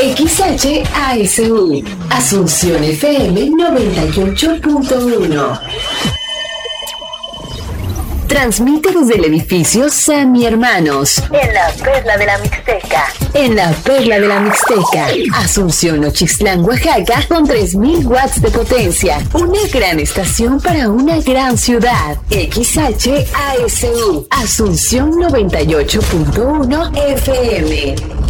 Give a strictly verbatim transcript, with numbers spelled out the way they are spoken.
X H A S U, Asunción F M noventa y ocho punto uno. Transmite desde el edificio San Mi Hermanos, en la Perla de la Mixteca. En la Perla de la Mixteca, Asunción Ochislán, Oaxaca, con tres mil watts de potencia. Una gran estación para una gran ciudad. X H A S U, Asunción noventa y ocho punto uno F M.